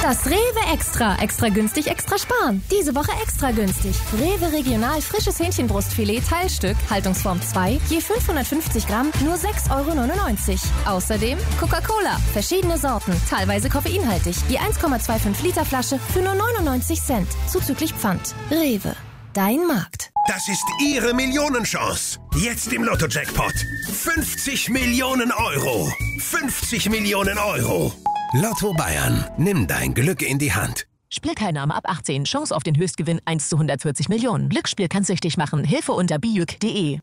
Das Rewe Extra. Extra günstig, extra sparen. Diese Woche extra günstig. Rewe Regional frisches Hähnchenbrustfilet Teilstück, Haltungsform 2, je 550 Gramm, nur 6,99 €. Außerdem Coca-Cola, verschiedene Sorten, teilweise koffeinhaltig, je 1,25 Liter Flasche für nur 99 Cent, zuzüglich Pfand. Rewe, dein Markt. Das ist Ihre Millionenchance. Jetzt im Lotto-Jackpot. 50 Millionen €. 50 Millionen €. Lotto Bayern. Nimm dein Glück in die Hand. Spielteilnahme ab 18. Chance auf den Höchstgewinn 1 zu 140 Millionen. Glücksspiel kann süchtig machen. Hilfe unter biüc.de.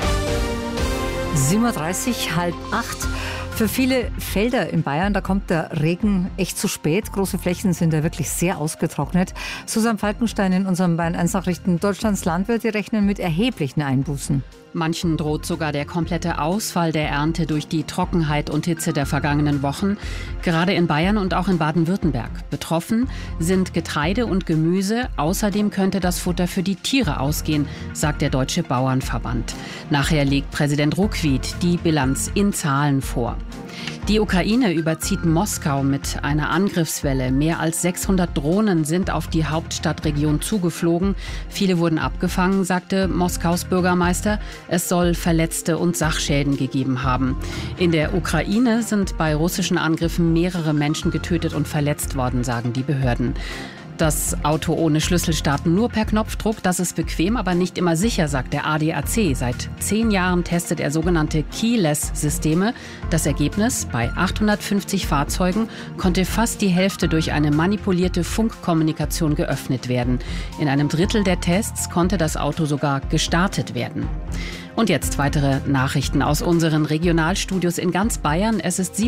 7:30 Uhr, 7:30. Für viele Felder in Bayern, da kommt der Regen echt zu spät. Große Flächen sind da wirklich sehr ausgetrocknet. Susanne Falkenstein in unserem Bayern 1 Nachrichten. Deutschlands Landwirte rechnen mit erheblichen Einbußen. Manchen droht sogar der komplette Ausfall der Ernte durch die Trockenheit und Hitze der vergangenen Wochen. Gerade in Bayern und auch in Baden-Württemberg. Betroffen sind Getreide und Gemüse. Außerdem könnte das Futter für die Tiere ausgehen, sagt der Deutsche Bauernverband. Nachher legt Präsident Ruckwied die Bilanz in Zahlen vor. Die Ukraine überzieht Moskau mit einer Angriffswelle. Mehr als 600 Drohnen sind auf die Hauptstadtregion zugeflogen. Viele wurden abgefangen, sagte Moskaus Bürgermeister. Es soll Verletzte und Sachschäden gegeben haben. In der Ukraine sind bei russischen Angriffen mehrere Menschen getötet und verletzt worden, sagen die Behörden. Das Auto ohne Schlüssel starten nur per Knopfdruck. Das ist bequem, aber nicht immer sicher, sagt der ADAC. Seit 10 Jahren testet er sogenannte Keyless-Systeme. Das Ergebnis: Bei 850 Fahrzeugen konnte fast die Hälfte durch eine manipulierte Funkkommunikation geöffnet werden. In einem Drittel der Tests konnte das Auto sogar gestartet werden. Und jetzt weitere Nachrichten aus unseren Regionalstudios in ganz Bayern. Es ist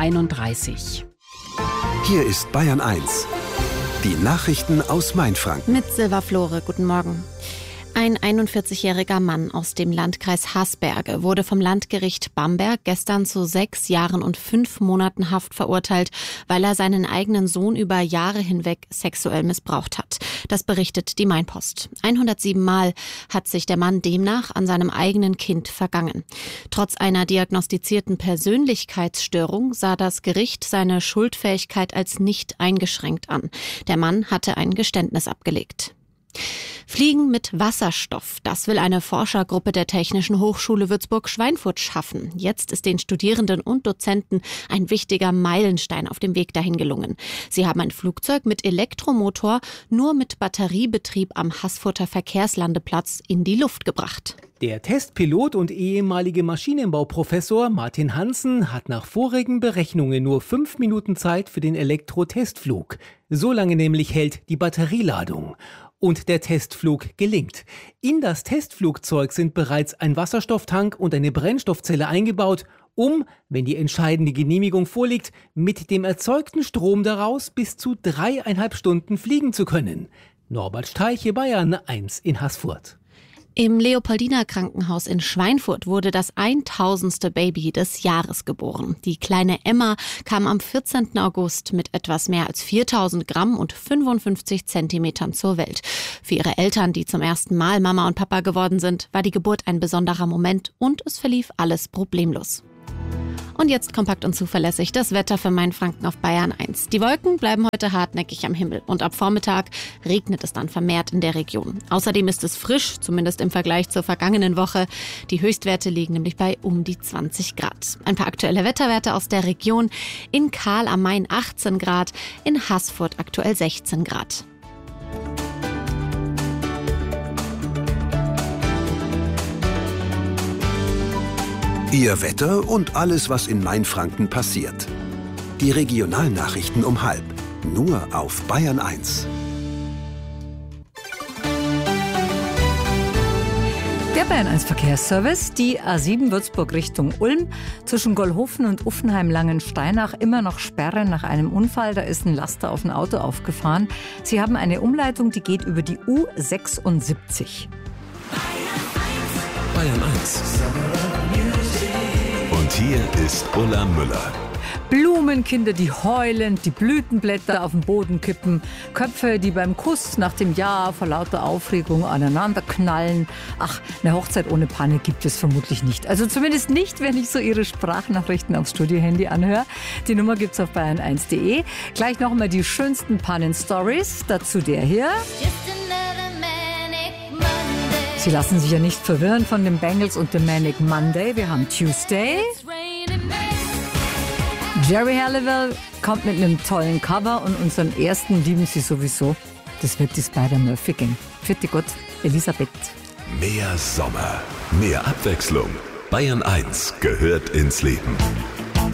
7:31 Uhr. Hier ist Bayern 1. Die Nachrichten aus Mainfranken. Mit Silva Flore, guten Morgen. Ein 41-jähriger Mann aus dem Landkreis Hasberge wurde vom Landgericht Bamberg gestern zu 6 Jahren und 5 Monaten Haft verurteilt, weil er seinen eigenen Sohn über Jahre hinweg sexuell missbraucht hat. Das berichtet die Mainpost. 107 Mal hat sich der Mann demnach an seinem eigenen Kind vergangen. Trotz einer diagnostizierten Persönlichkeitsstörung sah das Gericht seine Schuldfähigkeit als nicht eingeschränkt an. Der Mann hatte ein Geständnis abgelegt. Fliegen mit Wasserstoff, das will eine Forschergruppe der Technischen Hochschule Würzburg-Schweinfurt schaffen. Jetzt ist den Studierenden und Dozenten ein wichtiger Meilenstein auf dem Weg dahin gelungen. Sie haben ein Flugzeug mit Elektromotor nur mit Batteriebetrieb am Haßfurter Verkehrslandeplatz in die Luft gebracht. Der Testpilot und ehemalige Maschinenbauprofessor Martin Hansen hat nach vorigen Berechnungen nur 5 Minuten Zeit für den Elektrotestflug. So lange nämlich hält die Batterieladung. Und der Testflug gelingt. In das Testflugzeug sind bereits ein Wasserstofftank und eine Brennstoffzelle eingebaut, um, wenn die entscheidende Genehmigung vorliegt, mit dem erzeugten Strom daraus bis zu 3,5 Stunden fliegen zu können. Norbert Streiche, Bayern 1 in Haßfurt. Im Leopoldina-Krankenhaus in Schweinfurt wurde das 1000. Baby des Jahres geboren. Die kleine Emma kam am 14. August mit etwas mehr als 4000 Gramm und 55 Zentimetern zur Welt. Für ihre Eltern, die zum ersten Mal Mama und Papa geworden sind, war die Geburt ein besonderer Moment und es verlief alles problemlos. Und jetzt kompakt und zuverlässig das Wetter für Mainfranken auf Bayern 1. Die Wolken bleiben heute hartnäckig am Himmel und ab Vormittag regnet es dann vermehrt in der Region. Außerdem ist es frisch, zumindest im Vergleich zur vergangenen Woche. Die Höchstwerte liegen nämlich bei um die 20 Grad. Ein paar aktuelle Wetterwerte aus der Region. In Kahl am Main 18 Grad, in Haßfurt aktuell 16 Grad. Ihr Wetter und alles, was in Mainfranken passiert. Die Regionalnachrichten um 12:30. Nur auf Bayern 1. Der Bayern 1 Verkehrsservice, die A7 Würzburg Richtung Ulm, zwischen Gollhofen und Uffenheim-Langensteinach immer noch Sperre nach einem Unfall. Da ist ein Laster auf ein Auto aufgefahren. Sie haben eine Umleitung, die geht über die U76. Bayern 1. Und hier ist Ulla Müller. Blumenkinder, die heulen, die Blütenblätter auf den Boden kippen, Köpfe, die beim Kuss nach dem Ja vor lauter Aufregung aneinander knallen. Ach, eine Hochzeit ohne Panne gibt es vermutlich nicht. Also zumindest nicht, wenn ich so Ihre Sprachnachrichten aufs Studiohandy anhöre. Die Nummer gibt's auf bayern1.de. Gleich noch mal die schönsten Pannen-Stories. Dazu der hier. Sie lassen sich ja nicht verwirren von den Bangles und dem Manic Monday. Wir haben Tuesday. Jerry Halliwell kommt mit einem tollen Cover und unseren ersten lieben Sie sowieso. Das wird die Spider-Murphy Gang. Vierte Gott, Elisabeth. Mehr Sommer, mehr Abwechslung. Bayern 1 gehört ins Leben.